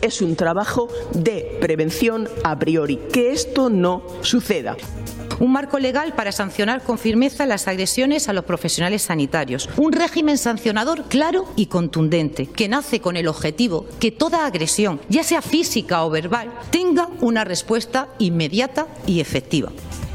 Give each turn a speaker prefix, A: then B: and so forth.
A: es un trabajo de prevención a priori, que esto no suceda.
B: Un marco legal para sancionar con firmeza las agresiones a los profesionales sanitarios. Un régimen sancionador claro y contundente, que nace con el objetivo que toda agresión, ya sea física o verbal, tenga una respuesta inmediata y efectiva.